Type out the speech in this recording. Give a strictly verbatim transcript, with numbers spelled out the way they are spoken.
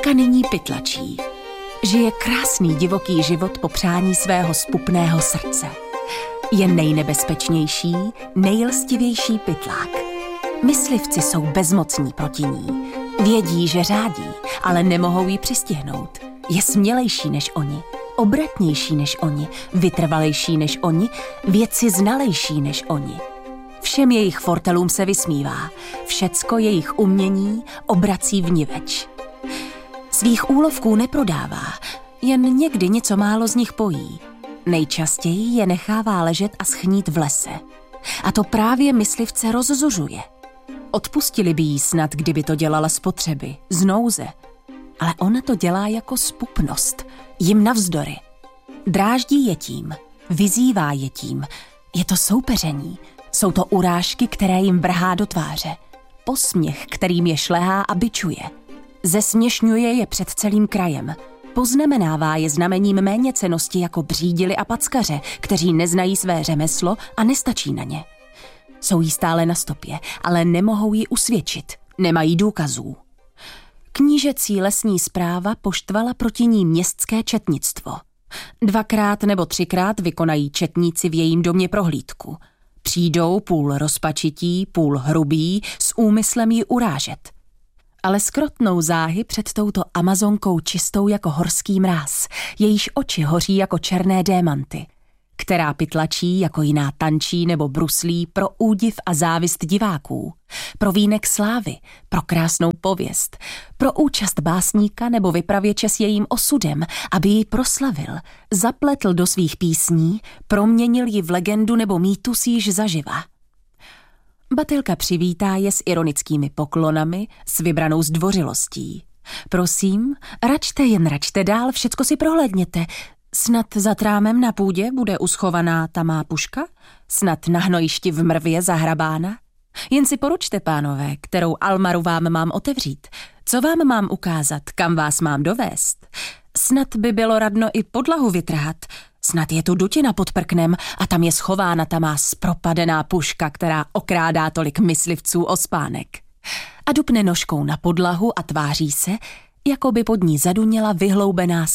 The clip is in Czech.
Katka nyní pytlačí. Žije krásný divoký život po přání svého spupného srdce. Je nejnebezpečnější, nejlstivější pytlák. Myslivci jsou bezmocní proti ní. Vědí, že řádí, ale nemohou ji přistihnout. Je smělejší než oni, obratnější než oni, vytrvalejší než oni, věci znalejší než oni. Všem jejich fortelům se vysmívá, všecko jejich umění obrací vniveč. Svých úlovků neprodává, jen někdy něco málo z nich pojí. Nejčastěji je nechává ležet a schnít v lese. A to právě myslivce rozzuřuje. Odpustili by jí snad, kdyby to dělala z potřeby, z nouze. Ale ona to dělá jako spupnost, jim navzdory. Dráždí je tím, vyzývá je tím. Je to soupeření, jsou to urážky, které jim vrhá do tváře. Posměch, kterým je šlehá a bičuje. Zesměšňuje je před celým krajem. Poznamenává je znamením méněcennosti jako břídili a packaře, kteří neznají své řemeslo a nestačí na ně. Jsou jí stále na stopě, ale nemohou ji usvědčit, nemají důkazů. Knížecí lesní správa poštvala proti ní městské četnictvo. Dvakrát nebo třikrát vykonají četníci v jejím domě prohlídku. Přijdou půl rozpačití, půl hrubí, s úmyslem ji urážet. Ale skrotnou záhy před touto amazonkou čistou jako horský mráz, jejíž oči hoří jako černé démanty, která pytlačí jako jiná tančí nebo bruslí pro údiv a závist diváků, pro vínek slávy, pro krásnou pověst, pro účast básníka nebo vypravěče s jejím osudem, aby ji proslavil, zapletl do svých písní, proměnil ji v legendu nebo mýtus již zaživa. Batelka přivítá je s ironickými poklonami, s vybranou zdvořilostí. Prosím, račte jen račte dál, všecko si prohlédněte. Snad za trámem na půdě bude uschovaná ta má puška? Snad na hnojišti v mrvě zahrabána? Jen si poručte, pánové, kterou almaru vám mám otevřít. Co vám mám ukázat, kam vás mám dovést? Snad by bylo radno i podlahu vytrhat. Snad je tu dutina pod prknem a tam je schována ta má zpropadená puška, která okrádá tolik myslivců o spánek. A dupne nožkou na podlahu a tváří se, jako by pod ní zaduněla vyhloubená